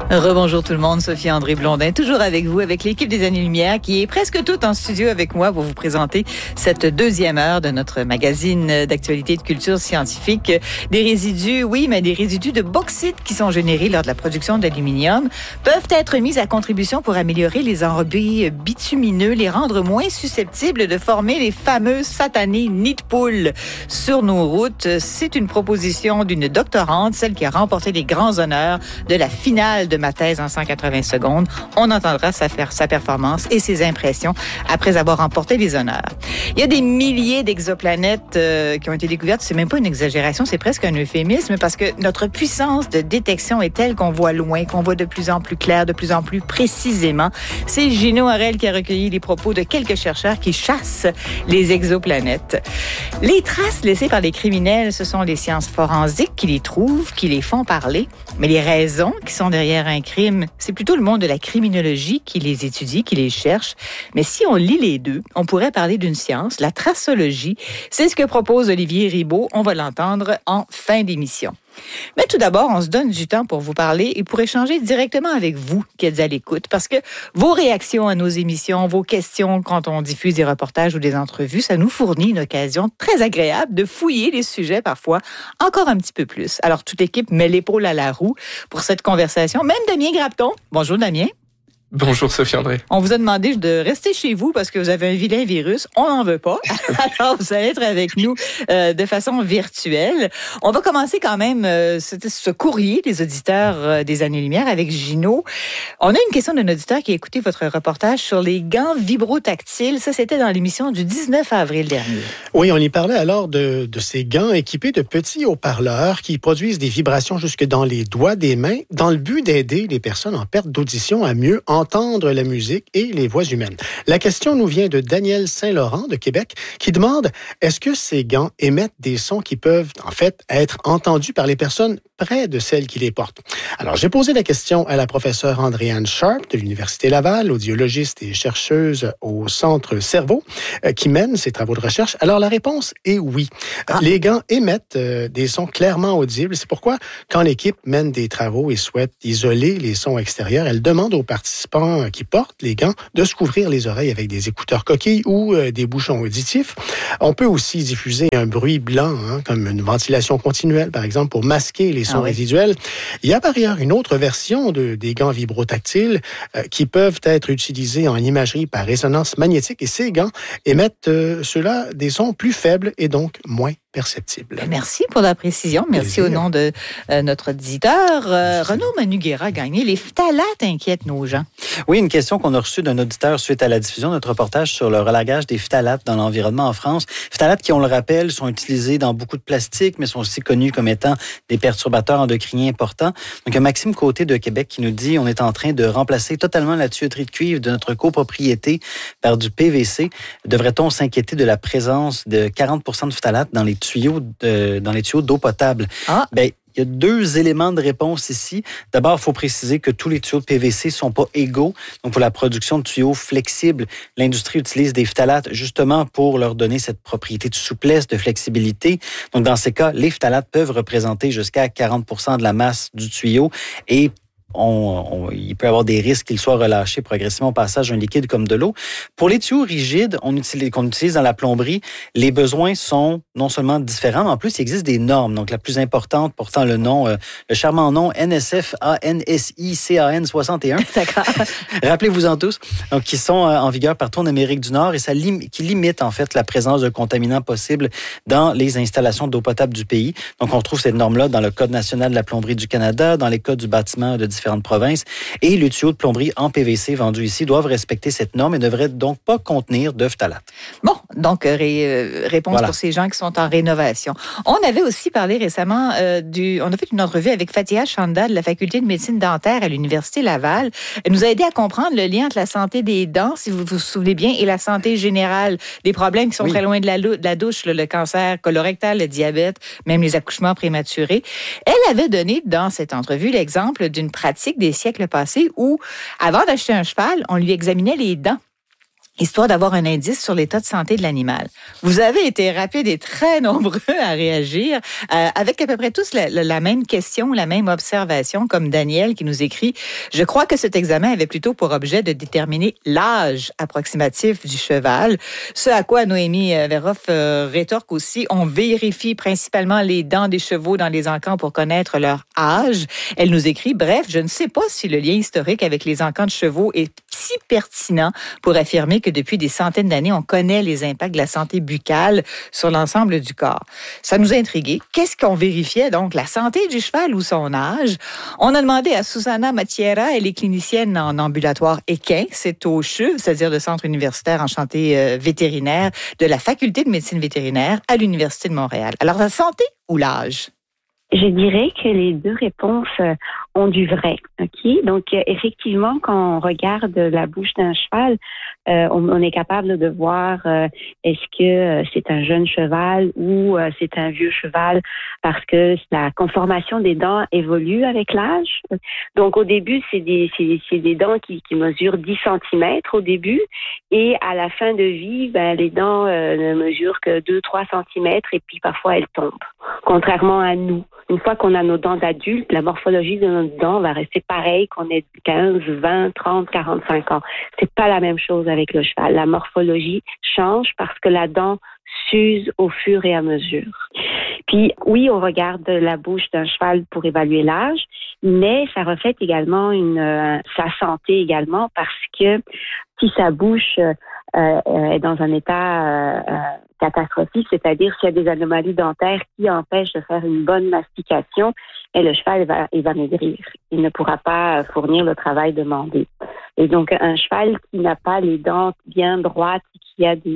Rebonjour tout le monde, Sophie André Blondin, toujours avec vous, avec l'équipe des Années-Lumière qui est presque toute en studio avec moi pour vous présenter cette deuxième heure de notre magazine d'actualité et de culture scientifique. Des résidus, oui, mais des résidus de bauxite qui sont générés lors de la production d'aluminium peuvent être mis à contribution pour améliorer les enrobés bitumineux, les rendre moins susceptibles de former les fameux satanés nids de poules sur nos routes. C'est une proposition d'une doctorante, celle qui a remporté les grands honneurs de la finale de ma thèse en 180 secondes. On entendra sa performance et ses impressions après avoir remporté les honneurs. Il y a des milliers d'exoplanètes qui ont été découvertes. C'est même pas une exagération, c'est presque un euphémisme parce que notre puissance de détection est telle qu'on voit loin, qu'on voit de plus en plus clair, de plus en plus précisément. C'est Gino Harel qui a recueilli les propos de quelques chercheurs qui chassent les exoplanètes. Les traces laissées par les criminels, ce sont les sciences forensiques qui les trouvent, qui les font parler. Mais les raisons qui sont derrière un crime, c'est plutôt le monde de la criminologie qui les étudie, qui les cherche. Mais si on lit les deux, on pourrait parler d'une science, la tracologie. C'est ce que propose Olivier Ribaud. On va l'entendre en fin d'émission. Mais tout d'abord, on se donne du temps pour vous parler et pour échanger directement avec vous qui êtes à l'écoute, parce que vos réactions à nos émissions, vos questions quand on diffuse des reportages ou des entrevues, ça nous fournit une occasion très agréable de fouiller les sujets parfois encore un petit peu plus. Alors, toute l'équipe met l'épaule à la roue pour cette conversation. Même Damien Grapton. Bonjour Damien. Bonjour Sophie André. On vous a demandé de rester chez vous parce que vous avez un vilain virus. On n'en veut pas. Alors, vous allez être avec nous de façon virtuelle. On va commencer quand même ce courrier des auditeurs des Années-Lumière avec Gino. On a une question d'un auditeur qui a écouté votre reportage sur les gants vibrotactiles. Ça, c'était dans l'émission du 19 avril dernier. Oui, on y parlait alors de ces gants équipés de petits haut-parleurs qui produisent des vibrations jusque dans les doigts des mains dans le but d'aider les personnes en perte d'audition à mieux entendre la musique et les voix humaines. La question nous vient de Daniel Saint-Laurent de Québec qui demande est-ce que ces gants émettent des sons qui peuvent en fait être entendus par les personnes près de celles qui les portent? Alors, j'ai posé la question à la professeure Andréanne Sharp de l'Université Laval, audiologiste et chercheuse au Centre Cerveau, qui mène ces travaux de recherche. Alors, la réponse est oui. Les gants émettent des sons clairement audibles. C'est pourquoi, quand l'équipe mène des travaux et souhaite isoler les sons extérieurs, elle demande aux participants qui portent les gants de se couvrir les oreilles avec des écouteurs coquilles ou des bouchons auditifs. On peut aussi diffuser un bruit blanc, comme une ventilation continuelle, par exemple, pour masquer les sons résiduels. Il y a par ailleurs une autre version des gants vibrotactiles qui peuvent être utilisés en imagerie par résonance magnétique et ces gants émettent ceux-là des sons plus faibles et donc moins perceptibles. Merci pour la précision. Merci au nom de notre auditeur. Renaud Manuguera a gagné. Les phtalates inquiètent nos gens. Oui, une question qu'on a reçue d'un auditeur suite à la diffusion de notre reportage sur le relagage des phtalates dans l'environnement en France. Phtalates qui, on le rappelle, sont utilisés dans beaucoup de plastique, mais sont aussi connus comme étant des perturbateurs endocriniens importants. Donc, il y a Maxime Côté de Québec qui nous dit on est en train de remplacer totalement la tuyauterie de cuivre de notre copropriété par du PVC. Devrait-on s'inquiéter de la présence de 40% de phtalates dans les tuyaux d'eau potable? Ben, il y a deux éléments de réponse ici. D'abord, il faut préciser que tous les tuyaux de PVC ne sont pas égaux. Donc, pour la production de tuyaux flexibles, l'industrie utilise des phtalates justement pour leur donner cette propriété de souplesse, de flexibilité. Donc, dans ces cas, les phtalates peuvent représenter jusqu'à 40% de la masse du tuyau et il peut y avoir des risques qu'ils soient relâchés progressivement au passage d'un liquide comme de l'eau. Pour les tuyaux rigides qu'on utilise dans la plomberie, les besoins sont non seulement différents, mais en plus, il existe des normes. Donc, la plus importante, portant le nom, le charmant nom NSF ANSI-CAN 61. D'accord. Rappelez-vous-en tous. Donc, qui sont en vigueur partout en Amérique du Nord et qui limite, en fait, la présence de contaminants possibles dans les installations d'eau potable du pays. Donc, on retrouve cette norme-là dans le Code national de la plomberie du Canada, dans les codes du bâtiment de différentes provinces. Et les tuyaux de plomberie en PVC vendus ici doivent respecter cette norme et ne devraient donc pas contenir de phtalates. Bon, donc réponse pour ces gens qui sont en rénovation. On avait aussi parlé récemment on a fait une entrevue avec Fatia Chanda de la Faculté de médecine dentaire à l'Université Laval. Elle nous a aidé à comprendre le lien entre la santé des dents, si vous vous souvenez bien, et la santé générale. Des problèmes qui sont très loin de la douche, le cancer colorectal, le diabète, même les accouchements prématurés. Elle avait donné dans cette entrevue l'exemple d'une pratique des siècles passés où, avant d'acheter un cheval, on lui examinait les dents. histoire d'avoir un indice sur l'état de santé de l'animal. Vous avez été rapides et très nombreux à réagir, avec à peu près tous la même question, la même observation, comme Daniel qui nous écrit « Je crois que cet examen avait plutôt pour objet de déterminer l'âge approximatif du cheval. » Ce à quoi Noémie Veroff rétorque aussi « On vérifie principalement les dents des chevaux dans les encans pour connaître leur âge. » Elle nous écrit « Bref, je ne sais pas si le lien historique avec les encans de chevaux est si pertinent pour affirmer que depuis des centaines d'années, on connaît les impacts de la santé buccale sur l'ensemble du corps. » Ça nous a intrigués. Qu'est-ce qu'on vérifiait donc? La santé du cheval ou son âge? On a demandé à Susanna Mattiera, elle est clinicienne en ambulatoire équin, c'est au CHUV, c'est-à-dire le Centre universitaire en santé vétérinaire de la Faculté de médecine vétérinaire à l'Université de Montréal. Alors, la santé ou l'âge? Je dirais que les deux réponses ont du vrai. Ok, donc effectivement, quand on regarde la bouche d'un cheval, on est capable de voir est-ce que c'est un jeune cheval ou c'est un vieux cheval, parce que la conformation des dents évolue avec l'âge. Donc au début, c'est des dents qui mesurent 10 cm au début, et à la fin de vie, les dents ne mesurent que 2-3 cm et puis parfois elles tombent. Contrairement à nous. Une fois qu'on a nos dents d'adultes, la morphologie de nos dents va rester pareille qu'on ait 15, 20, 30, 45 ans. C'est pas la même chose avec le cheval. La morphologie change parce que la dent s'use au fur et à mesure. Puis oui, on regarde la bouche d'un cheval pour évaluer l'âge, mais ça reflète également sa santé également, parce que si sa bouche est dans un état catastrophique, c'est-à-dire s'il y a des anomalies dentaires qui empêchent de faire une bonne mastication, et le cheval il va maigrir. Il ne pourra pas fournir le travail demandé. Et donc un cheval qui n'a pas les dents bien droites, qui a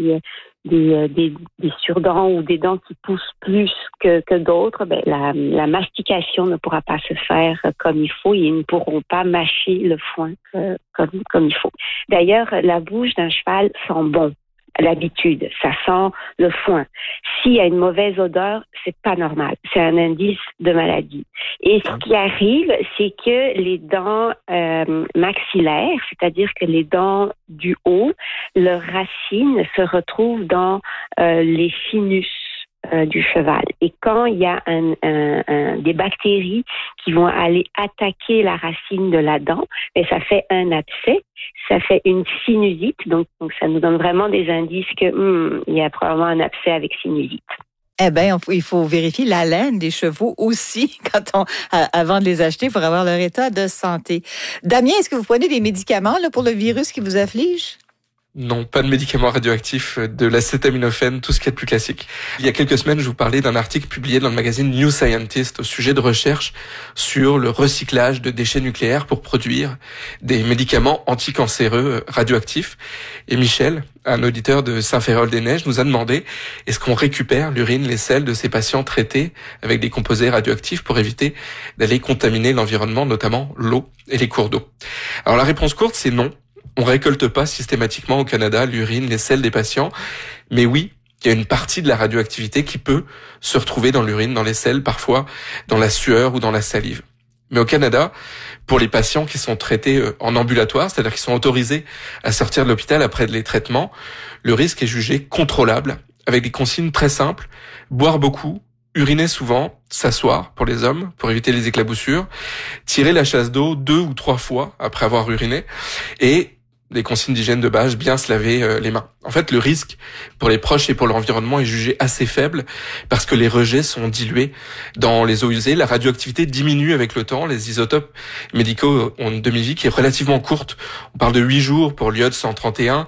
des surdents ou des dents qui poussent plus que d'autres, la mastication ne pourra pas se faire comme il faut, et ils ne pourront pas mâcher le foin comme il faut. D'ailleurs, la bouche d'un cheval sent bon. L'habitude, ça sent le foin. S'il y a une mauvaise odeur, c'est pas normal. C'est un indice de maladie. Et ce qui arrive, c'est que les dents maxillaires, c'est-à-dire que les dents du haut, leurs racines se retrouvent dans les sinus du cheval. Et quand il y a des bactéries qui vont aller attaquer la racine de la dent, ça fait un abcès, ça fait une sinusite, donc ça nous donne vraiment des indices que il y a probablement un abcès avec sinusite. Eh bien, il faut vérifier la laine des chevaux aussi avant de les acheter pour avoir leur état de santé. Damien, est-ce que vous prenez des médicaments pour le virus qui vous afflige? Non, pas de médicaments radioactifs, de l'acétaminophène, tout ce qui est de plus classique. Il y a quelques semaines, je vous parlais d'un article publié dans le magazine New Scientist au sujet de recherche sur le recyclage de déchets nucléaires pour produire des médicaments anticancéreux radioactifs. Et Michel, un auditeur de Saint-Féréol-des-Neiges, nous a demandé est-ce qu'on récupère l'urine, les selles de ces patients traités avec des composés radioactifs pour éviter d'aller contaminer l'environnement, notamment l'eau et les cours d'eau. Alors la réponse courte, c'est non. On récolte pas systématiquement au Canada l'urine, les selles des patients, mais oui, il y a une partie de la radioactivité qui peut se retrouver dans l'urine, dans les selles, parfois dans la sueur ou dans la salive. Mais au Canada, pour les patients qui sont traités en ambulatoire, c'est-à-dire qui sont autorisés à sortir de l'hôpital après les traitements, le risque est jugé contrôlable, avec des consignes très simples: boire beaucoup, uriner souvent, s'asseoir pour les hommes, pour éviter les éclaboussures, tirer la chasse d'eau 2 ou 3 fois après avoir uriné, et des consignes d'hygiène de base, bien se laver les mains. En fait, le risque pour les proches et pour l'environnement est jugé assez faible parce que les rejets sont dilués dans les eaux usées. La radioactivité diminue avec le temps. Les isotopes médicaux ont une demi-vie qui est relativement courte. On parle de 8 jours pour l'iode 131,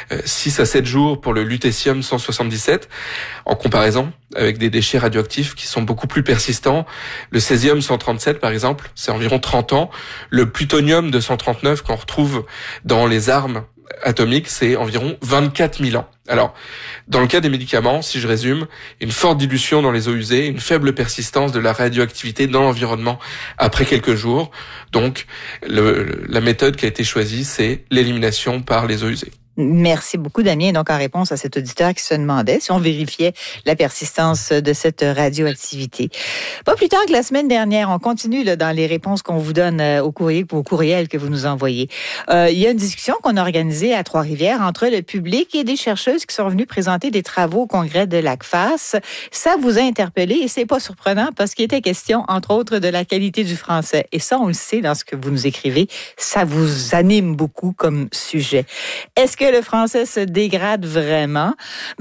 6 à 7 jours pour le lutécium 177, en comparaison avec des déchets radioactifs qui sont beaucoup plus persistants. Le césium 137, par exemple, c'est environ 30 ans. Le plutonium 239 qu'on retrouve dans les armes atomiques, c'est environ 24 000 ans. Alors, dans le cas des médicaments, si je résume, une forte dilution dans les eaux usées, une faible persistance de la radioactivité dans l'environnement après quelques jours. Donc, la méthode qui a été choisie, c'est l'élimination par les eaux usées. Merci beaucoup, Damien. Donc, en réponse à cet auditeur qui se demandait si on vérifiait la persistance de cette radioactivité. Pas plus tard que la semaine dernière, on continue là, dans les réponses qu'on vous donne au courriel que vous nous envoyez. Il y a une discussion qu'on a organisée à Trois-Rivières entre le public et des chercheuses qui sont venues présenter des travaux au congrès de l'ACFAS. Ça vous a interpellé et c'est pas surprenant parce qu'il était question, entre autres, de la qualité du français. Et ça, on le sait dans ce que vous nous écrivez, ça vous anime beaucoup comme sujet. Est-ce que le français se dégrade vraiment?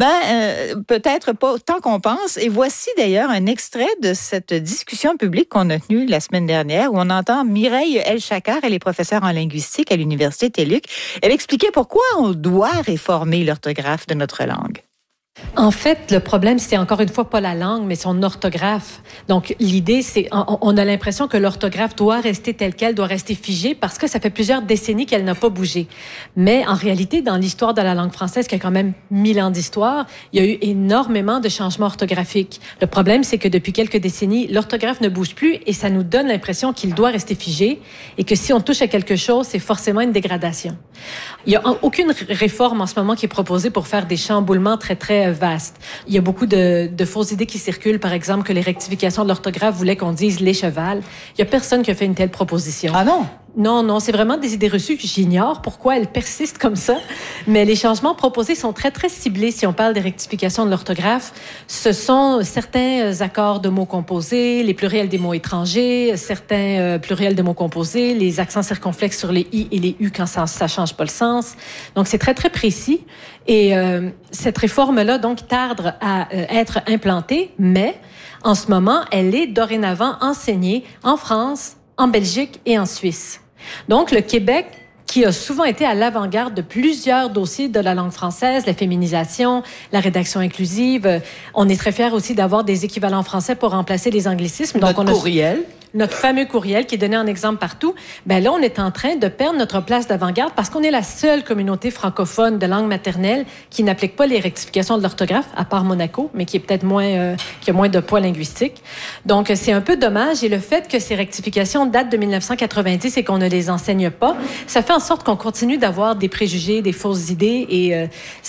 Peut-être pas autant qu'on pense. Et voici d'ailleurs un extrait de cette discussion publique qu'on a tenue la semaine dernière où on entend Mireille Elchakar, elle est professeure en linguistique à l'Université TELUC. Elle expliquait pourquoi on doit réformer l'orthographe de notre langue. En fait, le problème, c'est encore une fois pas la langue, mais son orthographe. Donc, l'idée, c'est, on a l'impression que l'orthographe doit rester telle qu'elle, doit rester figée, parce que ça fait plusieurs décennies qu'elle n'a pas bougé. Mais en réalité, dans l'histoire de la langue française, qui a quand même 1000 ans d'histoire, il y a eu énormément de changements orthographiques. Le problème, c'est que depuis quelques décennies, l'orthographe ne bouge plus et ça nous donne l'impression qu'il doit rester figé et que si on touche à quelque chose, c'est forcément une dégradation. Il n'y a aucune réforme en ce moment qui est proposée pour faire des chamboulements très, très vaste. Il y a beaucoup de fausses idées qui circulent, par exemple, que les rectifications de l'orthographe voulaient qu'on dise les chevals. Il y a personne qui a fait une telle proposition. Ah non? Non, c'est vraiment des idées reçues que j'ignore pourquoi elles persistent comme ça. Mais les changements proposés sont très, très ciblés. Si on parle des rectifications de l'orthographe, ce sont certains accords de mots composés, les pluriels des mots étrangers, certains pluriels de mots composés, les accents circonflexes sur les i et les u quand ça change pas le sens. Donc, c'est très, très précis. Et cette réforme-là, donc, tarde à être implantée, mais en ce moment, elle est dorénavant enseignée en France, en Belgique et en Suisse. Donc, le Québec, qui a souvent été à l'avant-garde de plusieurs dossiers de la langue française, la féminisation, la rédaction inclusive. On est très fiers aussi d'avoir des équivalents français pour remplacer les anglicismes. Donc, notre courriel. Notre fameux courriel qui est donné en exemple partout. Ben là, on est en train de perdre notre place d'avant-garde parce qu'on est la seule communauté francophone de langue maternelle qui n'applique pas les rectifications de l'orthographe, à part Monaco, mais qui est peut-être qui a moins de poids linguistique. Donc, c'est un peu dommage. Et le fait que ces rectifications datent de 1990 et qu'on ne les enseigne pas, ça fait en sorte qu'on continue d'avoir des préjugés, des fausses idées et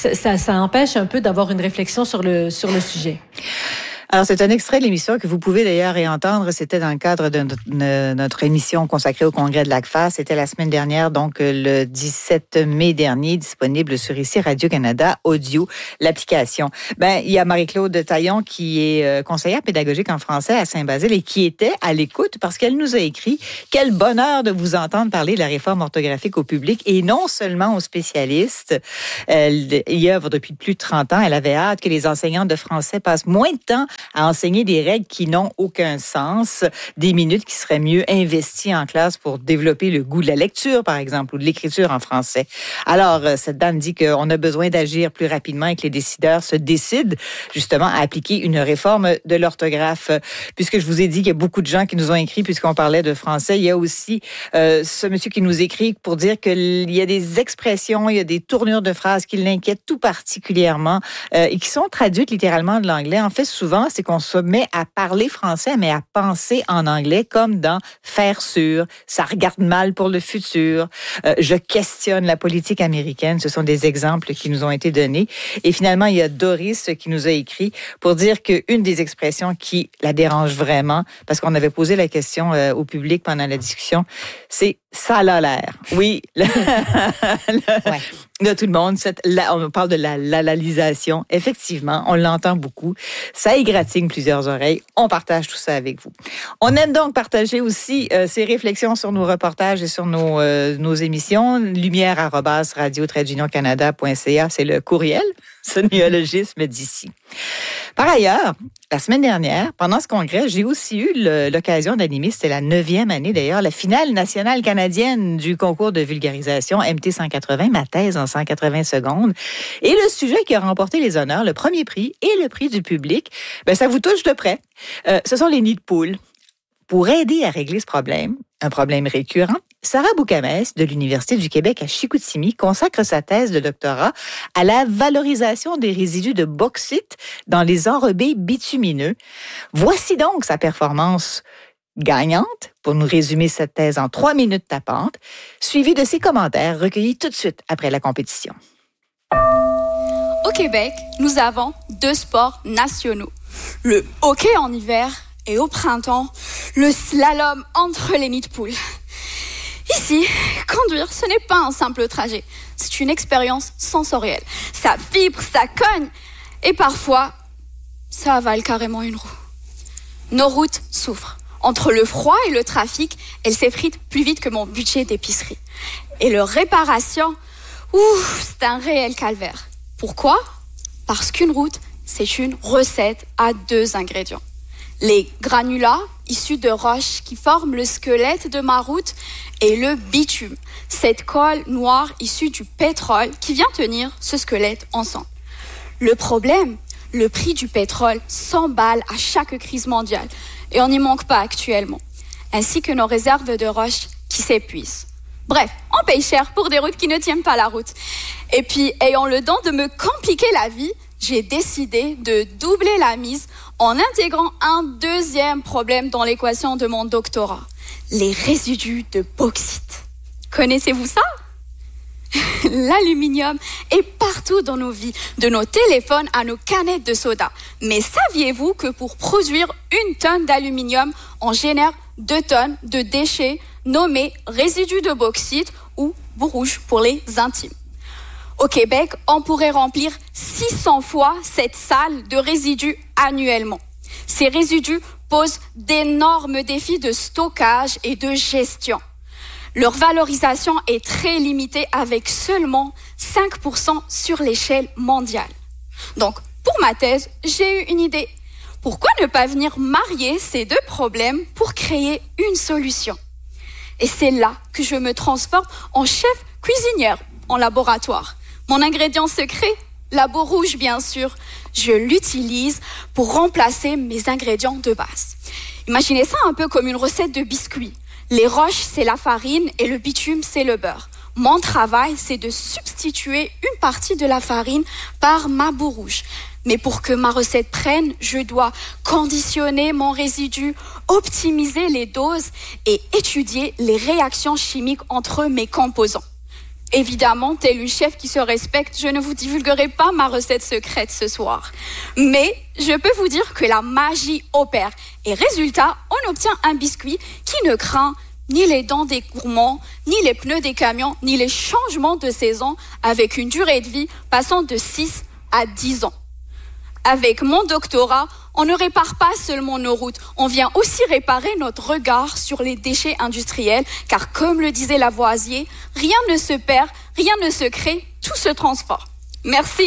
ça empêche un peu d'avoir une réflexion sur le sujet. Alors, c'est un extrait de l'émission que vous pouvez d'ailleurs réentendre. C'était dans le cadre de notre émission consacrée au congrès de l'ACFAS. C'était la semaine dernière, donc le 17 mai dernier, disponible sur ici Radio-Canada Audio, l'application. Il y a Marie-Claude Taillon qui est conseillère pédagogique en français à Saint-Basile et qui était à l'écoute parce qu'elle nous a écrit « Quel bonheur de vous entendre parler de la réforme orthographique au public et non seulement aux spécialistes. » Elle y œuvre depuis plus de 30 ans. Elle avait hâte que les enseignantes de français passent moins de temps à enseigner des règles qui n'ont aucun sens, des minutes qui seraient mieux investies en classe pour développer le goût de la lecture, par exemple, ou de l'écriture en français. Alors, cette dame dit qu'on a besoin d'agir plus rapidement et que les décideurs se décident justement à appliquer une réforme de l'orthographe. Puisque je vous ai dit qu'il y a beaucoup de gens qui nous ont écrit, puisqu'on parlait de français, il y a aussi ce monsieur qui nous écrit pour dire qu'il y a des expressions, il y a des tournures de phrases qui l'inquiètent tout particulièrement et qui sont traduites littéralement de l'anglais. En fait, souvent, c'est qu'on se met à parler français, mais à penser en anglais, comme dans « faire sûr »,« ça regarde mal pour le futur »,« je questionne la politique américaine ». Ce sont des exemples qui nous ont été donnés. Et finalement, il y a Doris qui nous a écrit pour dire qu'une des expressions qui la dérange vraiment, parce qu'on avait posé la question au public pendant la discussion, c'est « ça a l'air ». Oui, ouais. De tout le monde, on parle de la lalalisation. Effectivement, on l'entend beaucoup. Ça égratigne plusieurs oreilles. On partage tout ça avec vous. On aime donc partager aussi ces réflexions sur nos reportages et sur nos émissions. lumière@radio-canada.ca, c'est le courriel, ce néologisme d'ici. Par ailleurs, la semaine dernière, pendant ce congrès, j'ai aussi eu l'occasion d'animer, c'était la 9e année d'ailleurs, la finale nationale canadienne du concours de vulgarisation MT 180, ma thèse en 180 secondes. Et le sujet qui a remporté les honneurs, le premier prix et le prix du public, ça vous touche de près. Ce sont les nids de poules. Pour aider à régler ce problème, un problème récurrent, Sarah Boukamès de l'Université du Québec à Chicoutimi consacre sa thèse de doctorat à la valorisation des résidus de bauxite dans les enrobés bitumineux. Voici donc sa performance gagnante pour nous résumer cette thèse en 3 minutes tapantes, suivie de ses commentaires recueillis tout de suite après la compétition. Québec, nous avons 2 sports nationaux. Le hockey en hiver et au printemps, le slalom entre les nids de poules. Ici, conduire, ce n'est pas un simple trajet. C'est une expérience sensorielle. Ça vibre, ça cogne et parfois, ça avale carrément une roue. Nos routes souffrent. Entre le froid et le trafic, elles s'effritent plus vite que mon budget d'épicerie. Et leur réparation, c'est un réel calvaire. Pourquoi ? Parce qu'une route, c'est une recette à 2 ingrédients. Les granulats issus de roches qui forment le squelette de ma route et le bitume, cette colle noire issue du pétrole qui vient tenir ce squelette ensemble. Le problème, le prix du pétrole s'emballe à chaque crise mondiale et on n'y manque pas actuellement, ainsi que nos réserves de roches qui s'épuisent. Bref, on paye cher pour des routes qui ne tiennent pas la route. Et puis, ayant le don de me compliquer la vie, j'ai décidé de doubler la mise en intégrant un 2e problème dans l'équation de mon doctorat, les résidus de bauxite. Connaissez-vous ça ? L'aluminium est partout dans nos vies, de nos téléphones à nos canettes de soda. Mais saviez-vous que pour produire 1 tonne d'aluminium, on génère 2 tonnes de déchets nommés résidus de bauxite ou bourrouge pour les intimes? Au Québec, on pourrait remplir 600 fois cette salle de résidus annuellement. Ces résidus posent d'énormes défis de stockage et de gestion. Leur valorisation est très limitée avec seulement 5% sur l'échelle mondiale. Donc, pour ma thèse, j'ai eu une idée. Pourquoi ne pas venir marier ces 2 problèmes pour créer une solution ? Et c'est là que je me transforme en chef cuisinière en laboratoire. Mon ingrédient secret, la bourrouge bien sûr, je l'utilise pour remplacer mes ingrédients de base. Imaginez ça un peu comme une recette de biscuits. Les roches, c'est la farine et le bitume, c'est le beurre. Mon travail, c'est de substituer une partie de la farine par ma bourrouge. Mais pour que ma recette prenne, je dois conditionner mon résidu, optimiser les doses et étudier les réactions chimiques entre mes composants. Évidemment, telle une chef qui se respecte, je ne vous divulguerai pas ma recette secrète ce soir. Mais je peux vous dire que la magie opère. Et résultat, on obtient un biscuit qui ne craint ni les dents des gourmands, ni les pneus des camions, ni les changements de saison, avec une durée de vie passant de 6 à 10 ans. Avec mon doctorat, on ne répare pas seulement nos routes, on vient aussi réparer notre regard sur les déchets industriels, car comme le disait Lavoisier, rien ne se perd, rien ne se crée, tout se transforme. Merci.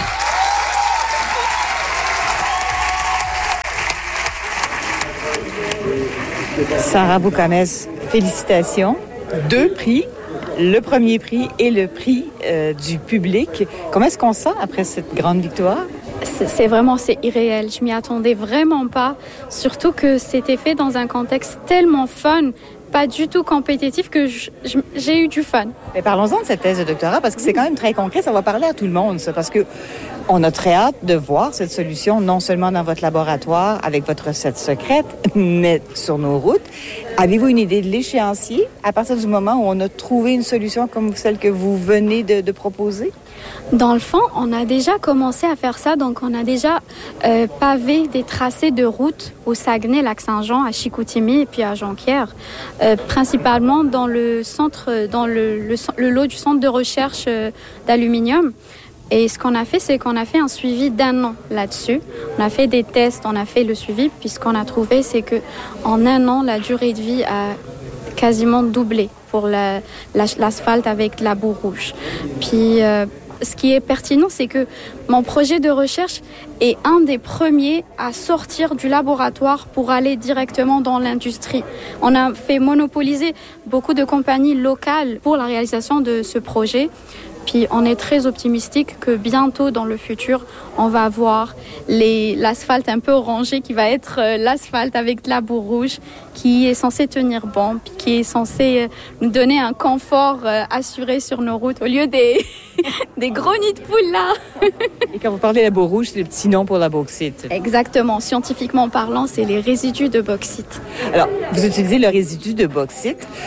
Sarah Boucames, félicitations. 2 prix. Le premier prix et le prix du public. Comment est-ce qu'on sent après cette grande victoire? C'est irréel. Je m'y attendais vraiment pas. Surtout que c'était fait dans un contexte tellement fun, pas du tout compétitif, que j'ai eu du fun. Mais parlons-en de cette thèse de doctorat, parce que c'est quand même très concret. Ça va parler à tout le monde, ça, parce que on a très hâte de voir cette solution, non seulement dans votre laboratoire, avec votre recette secrète, mais sur nos routes. Avez-vous une idée de l'échéancier à partir du moment où on a trouvé une solution comme celle que vous venez de proposer? Dans le fond, on a déjà commencé à faire ça. Donc, on a déjà pavé des tracés de route au Saguenay, Lac-Saint-Jean, à Chicoutimi et puis à Jonquière. Principalement dans le centre, dans le lot du centre de recherche d'aluminium. Et ce qu'on a fait, c'est qu'on a fait un suivi d'1 an là-dessus. On a fait des tests, on a fait le suivi, puis ce qu'on a trouvé, c'est qu'en 1 an, la durée de vie a quasiment doublé pour l'asphalte avec la boue rouge. Puis, ce qui est pertinent, c'est que mon projet de recherche est un des premiers à sortir du laboratoire pour aller directement dans l'industrie. On a fait monopoliser beaucoup de compagnies locales pour la réalisation de ce projet. Puis on est très optimistique que bientôt dans le futur, on va voir l'asphalte un peu orangé qui va être l'asphalte avec de la boue rouge qui est censé tenir bon, puis qui est censé nous donner un confort assuré sur nos routes au lieu des gros nids de poules là. Et quand vous parlez de la boue rouge, c'est le petit nom pour la bauxite. Exactement. Scientifiquement parlant, c'est les résidus de bauxite. Alors, vous utilisez le résidu de bauxite.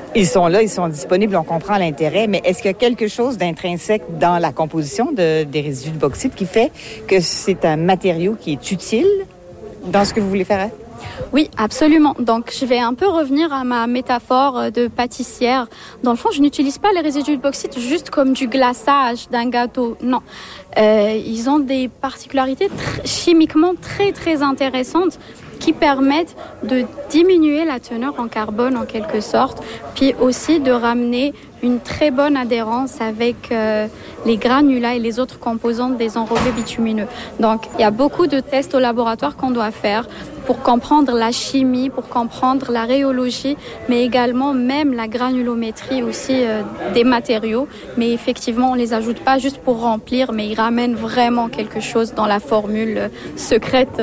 Ils sont là, ils sont disponibles, on comprend l'intérêt, mais est-ce qu'il y a quelque chose d'intrinsèque dans la composition des résidus de bauxite qui fait que c'est un matériau qui est utile dans ce que vous voulez faire? Oui, absolument. Donc, je vais un peu revenir à ma métaphore de pâtissière. Dans le fond, je n'utilise pas les résidus de bauxite juste comme du glaçage d'un gâteau. Non. Ils ont des particularités chimiquement très, très intéressantes qui permettent de diminuer la teneur en carbone en quelque sorte, puis aussi de ramener une très bonne adhérence avec les granulats et les autres composantes des enrobés bitumineux. Donc, il y a beaucoup de tests au laboratoire qu'on doit faire pour comprendre la chimie, pour comprendre la rhéologie, mais également même la granulométrie aussi des matériaux. Mais effectivement, on les ajoute pas juste pour remplir, mais ils ramènent vraiment quelque chose dans la formule secrète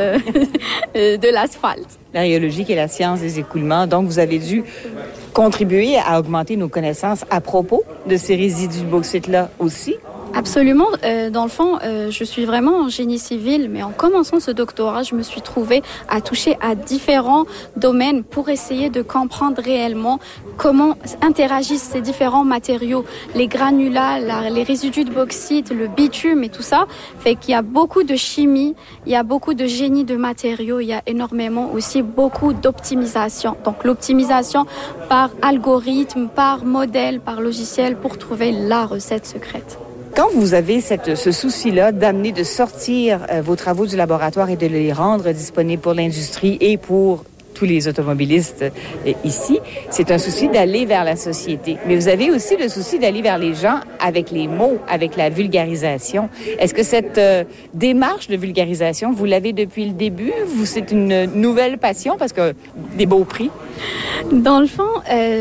de l'asphalte. La rhéologie qui est la science des écoulements. Donc, vous avez dû contribuer à augmenter nos connaissances à propos de ces résidus de bauxite-là aussi. Absolument. Dans le fond, je suis vraiment en génie civil, mais en commençant ce doctorat, je me suis trouvée à toucher à différents domaines pour essayer de comprendre réellement comment interagissent ces différents matériaux, les granulats, les résidus de bauxite, le bitume et tout ça. Fait qu'il y a beaucoup de chimie, il y a beaucoup de génie de matériaux, il y a énormément aussi beaucoup d'optimisation. Donc l'optimisation par algorithme, par modèle, par logiciel pour trouver la recette secrète. Quand vous avez ce souci-là d'amener, de sortir vos travaux du laboratoire et de les rendre disponibles pour l'industrie et pour tous les automobilistes ici, c'est un souci d'aller vers la société. Mais vous avez aussi le souci d'aller vers les gens avec les mots, avec la vulgarisation. Est-ce que cette démarche de vulgarisation, vous l'avez depuis le début? C'est une nouvelle passion parce que des beaux prix? Dans le fond,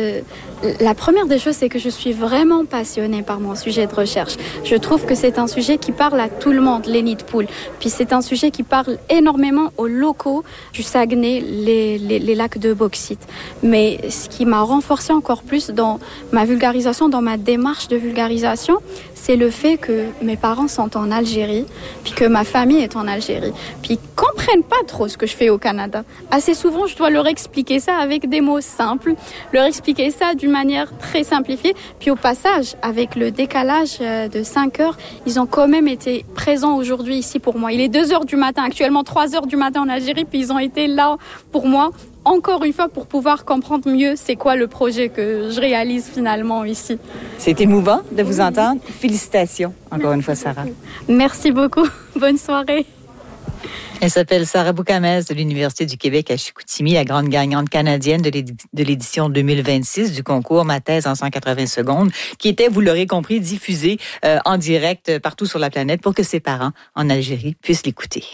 la première des choses, c'est que je suis vraiment passionnée par mon sujet de recherche. Je trouve que c'est un sujet qui parle à tout le monde, les nids de poules. Puis c'est un sujet qui parle énormément aux locaux du Saguenay, les lacs de bauxite. Mais ce qui m'a renforcé encore plus dans ma vulgarisation, dans ma démarche de vulgarisation, c'est le fait que mes parents sont en Algérie, puis que ma famille est en Algérie. Puis ils comprennent pas trop ce que je fais au Canada. Assez souvent, je dois leur expliquer ça avec des mots simples, leur expliquer ça d'une manière très simplifiée. Puis au passage, avec le décalage de 5 heures, ils ont quand même été présents aujourd'hui ici pour moi. Il est 2 heures du matin, actuellement 3 heures du matin en Algérie, puis ils ont été là pour moi, encore une fois, pour pouvoir comprendre mieux c'est quoi le projet que je réalise finalement ici. C'est émouvant de vous entendre. Félicitations, encore une fois, Sarah. Merci beaucoup. Bonne soirée. Elle s'appelle Sarah Boukamez de l'Université du Québec à Chicoutimi, la grande gagnante canadienne de l'édition 2026 du concours Ma thèse en 180 secondes, qui était, vous l'aurez compris, diffusée en direct partout sur la planète pour que ses parents en Algérie puissent l'écouter.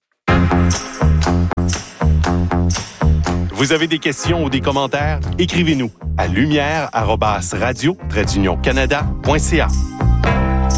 Vous avez des questions ou des commentaires? Écrivez-nous à lumière@radio-canada.ca.